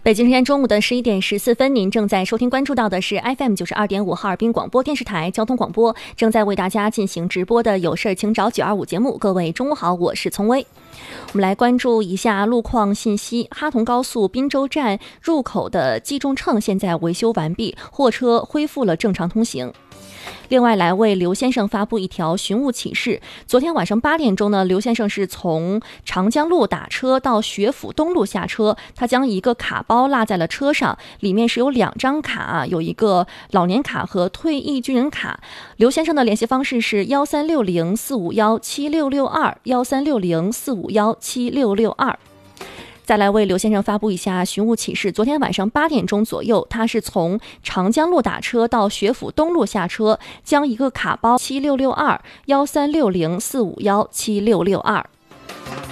北京时间中午的11点14分，您正在收听关注到的是 FM92.5哈尔滨广播电视台交通广播，正在为大家进行直播的有事请找925节目。各位中午好，我是丛薇。我们来关注一下路况信息。哈同高速滨州站入口的计重秤现在维修完毕，货车恢复了正常通行。另外来为刘先生发布一条寻物启事。昨天晚上8点钟呢，刘先生是从长江路打车到学府东路下车，他将一个卡包落在了车上，里面是有2张卡，有一个老年卡和退役军人卡。刘先生的联系方式是1360-451-7662，1360-451-7662。再来为刘先生发布一下寻物启事。昨天晚上8点钟左右，他是从长江路打车到学府东路下车，将一个卡包7662-1360-451-7662。